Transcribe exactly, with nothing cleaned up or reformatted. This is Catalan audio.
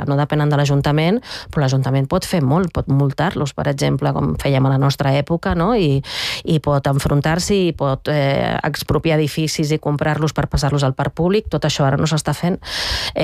no depenen de l'Ajuntament, però l'Ajuntament pot fer molt, pot multar-los, per exemple, com fèiem a la nostra època, no? I, i pot enfrontar-s'hi, i pot eh, expropiar edificis i comprar-los per passar-los al parc públic. Tot això ara no s'està fent.